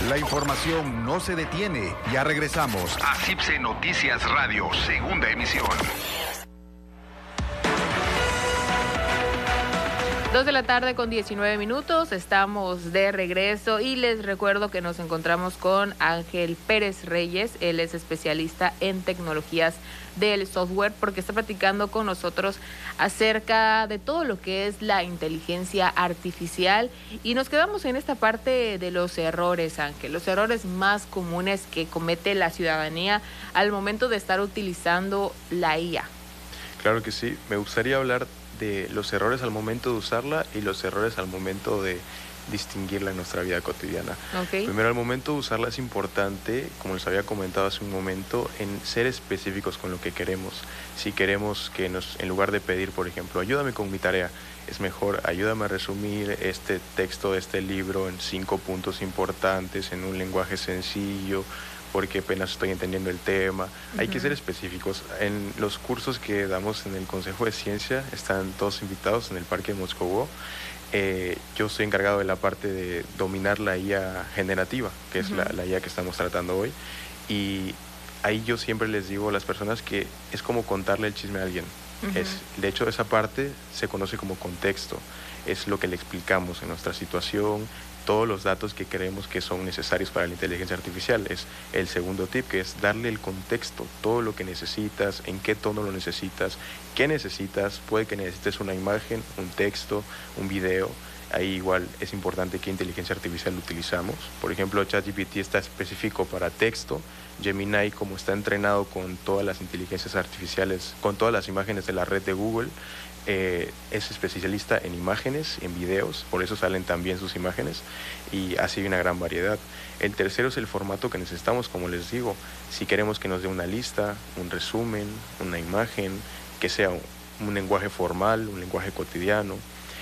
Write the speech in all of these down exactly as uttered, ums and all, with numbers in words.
La información no se detiene. Ya regresamos a CIPSE Noticias Radio, segunda emisión. Dos de la tarde con diecinueve minutos, estamos de regreso y les recuerdo que nos encontramos con Ángel Pérez Reyes. Él es especialista en tecnologías del software porque está platicando con nosotros acerca de todo lo que es la inteligencia artificial y nos quedamos en esta parte de los errores, Ángel, los errores más comunes que comete la ciudadanía al momento de estar utilizando la I A. Claro que sí, me gustaría hablar de los errores al momento de usarla y los errores al momento de distinguirla en nuestra vida cotidiana. Okay. Primero, al momento de usarla es importante, como les había comentado hace un momento, en ser específicos con lo que queremos. Si queremos que nos, en lugar de pedir, por ejemplo, ayúdame con mi tarea, es mejor ayúdame a resumir este texto de este libro en cinco puntos importantes, en un lenguaje sencillo, porque apenas estoy entendiendo el tema. Uh-huh. Hay que ser específicos. En los cursos que damos en el Consejo de Ciencia, están todos invitados en el Parque de Moscowó. Eh, yo estoy encargado de la parte de dominar la I A generativa, que es uh-huh. la, la I A que estamos tratando hoy. Y ahí yo siempre les digo a las personas que es como contarle el chisme a alguien. Uh-huh. Es, de hecho, esa parte se conoce como contexto. Es lo que le explicamos en nuestra situación, todos los datos que creemos que son necesarios para la inteligencia artificial. Es el segundo tip, que es darle el contexto, todo lo que necesitas, en qué tono lo necesitas, qué necesitas. Puede que necesites una imagen, un texto, un video. Ahí igual es importante qué inteligencia artificial utilizamos. Por ejemplo, ChatGPT está específico para texto. Gemini, como está entrenado con todas las inteligencias artificiales, con todas las imágenes de la red de Google, Eh, es especialista en imágenes, en videos, por eso salen también sus imágenes y así hay una gran variedad. El tercero es el formato que necesitamos, como les digo. Si queremos que nos dé una lista, un resumen, una imagen, que sea un, un lenguaje formal, un lenguaje cotidiano,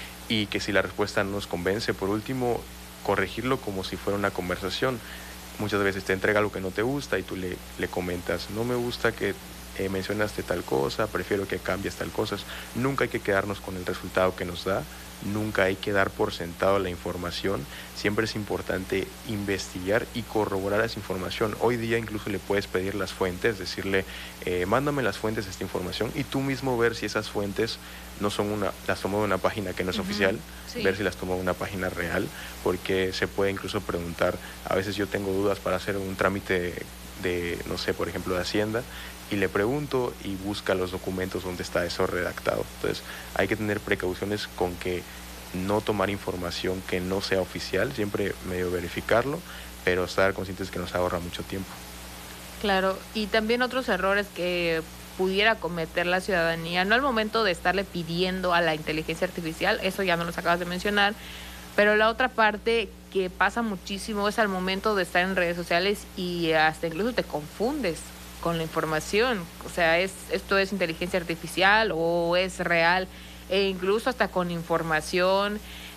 y que si la respuesta no nos convence, por último, corregirlo como si fuera una conversación. Muchas veces te entrega algo que no te gusta y tú le, le comentas, no me gusta que Eh, mencionaste tal cosa, prefiero que cambies tal cosa. Nunca hay que quedarnos con el resultado que nos da, nunca hay que dar por sentado la información, siempre es importante investigar y corroborar esa información. Hoy día incluso le puedes pedir las fuentes, decirle, eh, mándame las fuentes de esta información y tú mismo ver si esas fuentes no son una, las tomó de una página que no es uh-huh. oficial, sí. ver si las tomó de una página real, porque se puede incluso preguntar, a veces yo tengo dudas para hacer un trámite de, no sé, por ejemplo, de Hacienda, y le pregunto y busca los documentos donde está eso redactado. Entonces hay que tener precauciones con que no tomar información que no sea oficial, siempre medio verificarlo, pero estar conscientes que nos ahorra mucho tiempo. Claro, y también otros errores que pudiera cometer la ciudadanía, no al momento de estarle pidiendo a la inteligencia artificial, eso ya me lo acabas de mencionar, pero la otra parte que pasa muchísimo es al momento de estar en redes sociales y hasta incluso te confundes con la información, o sea, es esto es inteligencia artificial o es real, e incluso hasta con información,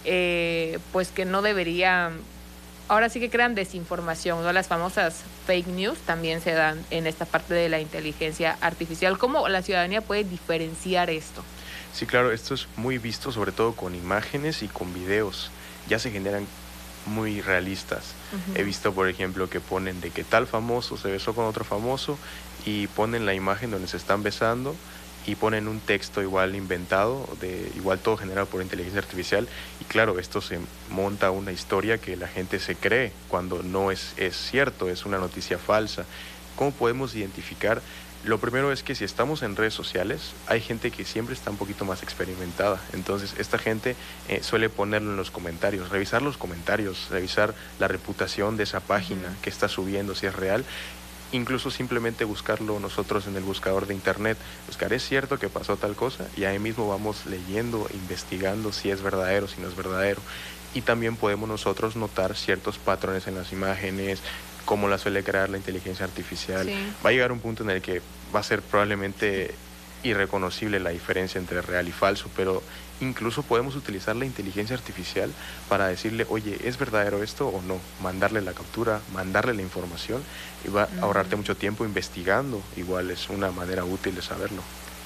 eh, pues que no debería, ahora sí que crean desinformación, ¿no? Las famosas fake news también se dan en esta parte de la inteligencia artificial. ¿Cómo la ciudadanía puede diferenciar esto? Sí, claro, esto es muy visto, sobre todo con imágenes y con videos, ya se generan muy realistas. Uh-huh. He visto, por ejemplo, que ponen de que tal famoso se besó con otro famoso y ponen la imagen donde se están besando y ponen un texto igual inventado, de igual todo generado por inteligencia artificial, y claro, esto se monta una historia que la gente se cree cuando no es, es cierto, es una noticia falsa. ¿Cómo podemos identificar? Lo primero es que si estamos en redes sociales, hay gente que siempre está un poquito más experimentada. Entonces, esta gente eh, suele ponerlo en los comentarios, revisar los comentarios, revisar la reputación de esa página uh-huh. que está subiendo, si es real. Incluso simplemente buscarlo nosotros en el buscador de internet, buscar, ¿es cierto que pasó tal cosa? Y ahí mismo vamos leyendo, investigando si es verdadero, si no es verdadero. Y también podemos nosotros notar ciertos patrones en las imágenes, cómo la suele crear la inteligencia artificial. Sí. Va a llegar un punto en el que va a ser probablemente irreconocible la diferencia entre real y falso, pero incluso podemos utilizar la inteligencia artificial para decirle, oye, ¿es verdadero esto o no? Mandarle la captura, mandarle la información y va a ahorrarte mucho tiempo investigando. Igual es una manera útil de saberlo.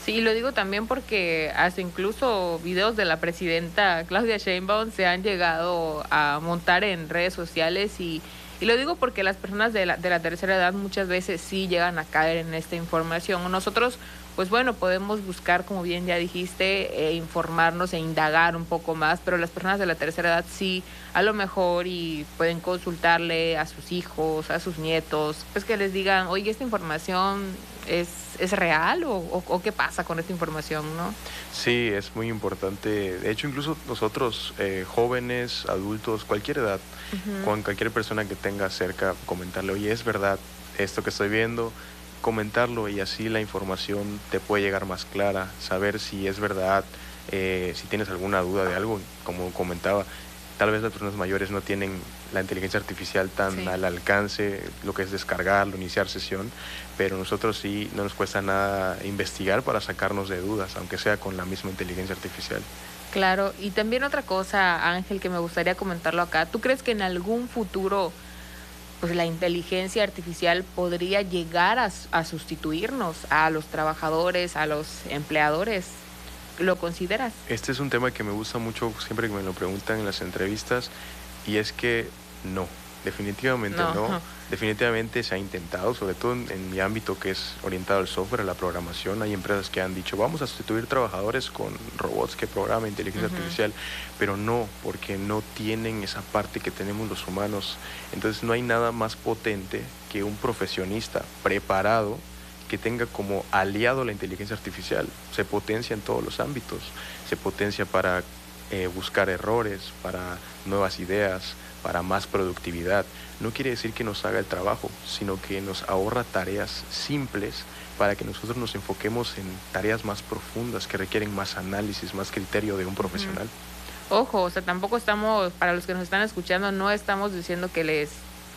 Sí, lo digo también porque hasta incluso videos de la presidenta Claudia Sheinbaum se han llegado a montar en redes sociales y, y lo digo porque las personas de la, de la tercera edad muchas veces sí llegan a caer en esta información. Nosotros, pues bueno, podemos buscar, como bien ya dijiste, eh, informarnos e indagar un poco más, pero las personas de la tercera edad sí, a lo mejor, y pueden consultarle a sus hijos, a sus nietos, pues que les digan, oye, esta información es, es real o, o, o qué pasa con esta información, ¿no? Sí, es muy importante. De hecho, incluso nosotros, eh, jóvenes, adultos, cualquier edad, uh-huh. con cualquier persona que tenga cerca, comentarle, oye, es verdad esto que estoy viendo, comentarlo y así la información te puede llegar más clara, saber si es verdad, eh, si tienes alguna duda de algo, como comentaba, tal vez las personas mayores no tienen la inteligencia artificial tan sí. al alcance, lo que es descargarlo, iniciar sesión, pero nosotros sí no nos cuesta nada investigar para sacarnos de dudas, aunque sea con la misma inteligencia artificial. Claro, y también otra cosa, Ángel, que me gustaría comentarlo acá, ¿tú crees que en algún futuro pues la inteligencia artificial podría llegar a, a sustituirnos a los trabajadores, a los empleadores? ¿Lo consideras? Este es un tema que me gusta mucho siempre que me lo preguntan en las entrevistas y es que no, definitivamente no. no. Definitivamente se ha intentado, sobre todo en, en mi ámbito que es orientado al software, a la programación. Hay empresas que han dicho, vamos a sustituir trabajadores con robots que programan inteligencia uh-huh. artificial, pero no, porque no tienen esa parte que tenemos los humanos. Entonces no hay nada más potente que un profesionista preparado que tenga como aliado la inteligencia artificial. Se potencia en todos los ámbitos, se potencia para eh, buscar errores, para nuevas ideas, para más productividad. No quiere decir que nos haga el trabajo, sino que nos ahorra tareas simples para que nosotros nos enfoquemos en tareas más profundas que requieren más análisis, más criterio de un profesional. Uh-huh. Ojo, o sea, tampoco estamos, para los que nos están escuchando, no estamos diciendo que les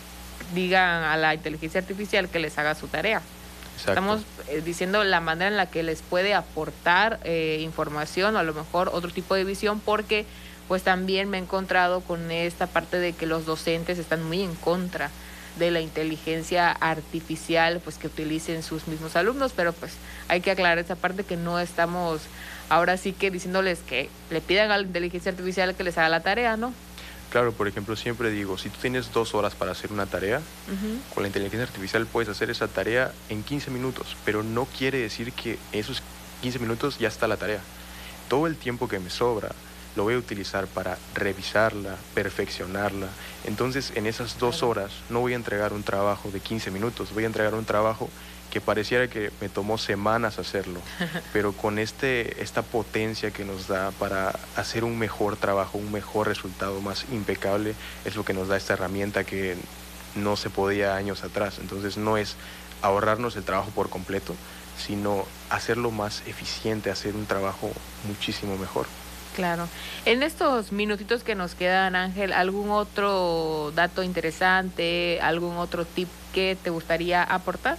digan a la inteligencia artificial que les haga su tarea. Exacto. Estamos eh, diciendo la manera en la que les puede aportar eh, información o a lo mejor otro tipo de visión, porque pues también me he encontrado con esta parte de que los docentes están muy en contra de la inteligencia artificial pues que utilicen sus mismos alumnos, pero pues hay que aclarar esa parte que no estamos ahora sí que diciéndoles que le pidan a la inteligencia artificial que les haga la tarea, ¿no? Claro, por ejemplo, siempre digo, si tú tienes dos horas para hacer una tarea, uh-huh. con la inteligencia artificial puedes hacer esa tarea en quince minutos, pero no quiere decir que esos quince minutos ya está la tarea. Todo el tiempo que me sobra lo voy a utilizar para revisarla, perfeccionarla. Entonces, en esas dos horas no voy a entregar un trabajo de quince minutos, voy a entregar un trabajo que pareciera que me tomó semanas hacerlo, pero con este, esta potencia que nos da para hacer un mejor trabajo, un mejor resultado más impecable, es lo que nos da esta herramienta que no se podía años atrás. Entonces, no es ahorrarnos el trabajo por completo, sino hacerlo más eficiente, hacer un trabajo muchísimo mejor. Claro. En estos minutitos que nos quedan, Ángel, ¿algún otro dato interesante, algún otro tip que te gustaría aportar?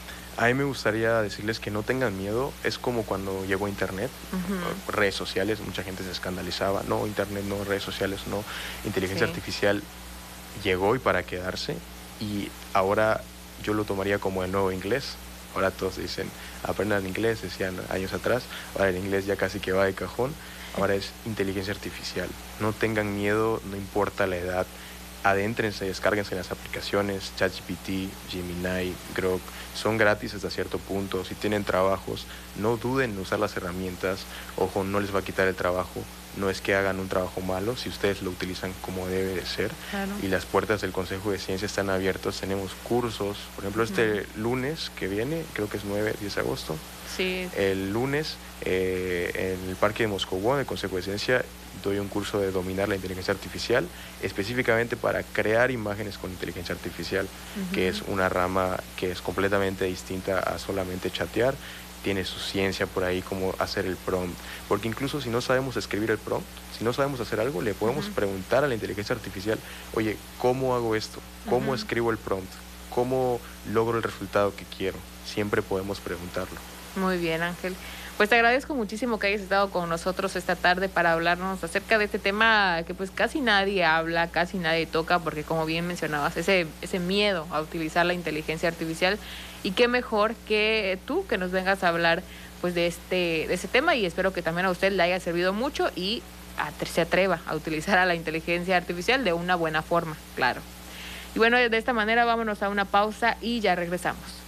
A mí me gustaría decirles que no tengan miedo. Es como cuando llegó Internet, uh-huh. redes sociales, mucha gente se escandalizaba. No, Internet no, redes sociales no. Inteligencia sí. artificial llegó y para quedarse. Y ahora yo lo tomaría como el nuevo inglés. Ahora todos dicen, aprendan inglés, decían años atrás. Ahora el inglés ya casi que va de cajón. Ahora es inteligencia artificial. No tengan miedo, no importa la edad. Adéntrense, descárguense las aplicaciones, ChatGPT, Gemini, Grok, son gratis hasta cierto punto. Si tienen trabajos, no duden en usar las herramientas. Ojo, no les va a quitar el trabajo, no es que hagan un trabajo malo, si ustedes lo utilizan como debe de ser. Claro. Y las puertas del Consejo de Ciencia están abiertas, tenemos cursos, por ejemplo este uh-huh. lunes que viene, creo que es nueve, diez de agosto, sí. el lunes eh, en el Parque de Moscowá, en el Consejo de Ciencia, doy un curso de dominar la inteligencia artificial, específicamente para crear imágenes con inteligencia artificial, uh-huh. que es una rama que es completamente distinta a solamente chatear, tiene su ciencia por ahí, como hacer el prompt, porque incluso si no sabemos escribir el prompt, si no sabemos hacer algo, le podemos uh-huh. preguntar a la inteligencia artificial, oye, ¿cómo hago esto? ¿Cómo uh-huh. escribo el prompt? ¿Cómo logro el resultado que quiero? Siempre podemos preguntarlo. Muy bien, Ángel. Pues te agradezco muchísimo que hayas estado con nosotros esta tarde para hablarnos acerca de este tema que pues casi nadie habla, casi nadie toca, porque como bien mencionabas, ese, ese miedo a utilizar la inteligencia artificial, y qué mejor que tú que nos vengas a hablar pues de este, de este tema, y espero que también a usted le haya servido mucho y a, se atreva a utilizar a la inteligencia artificial de una buena forma, claro. Y bueno, de esta manera vámonos a una pausa y ya regresamos.